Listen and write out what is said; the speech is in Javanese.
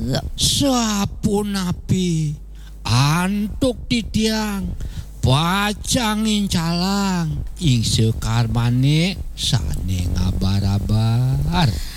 sapunapi antuk titiang pacangin calang ing sekarmane sane ngabarabar